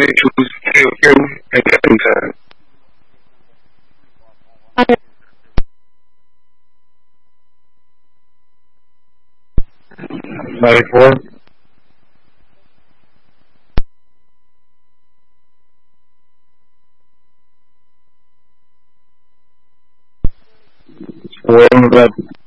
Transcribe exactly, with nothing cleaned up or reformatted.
may choose him at any time. ninety-four. William Left.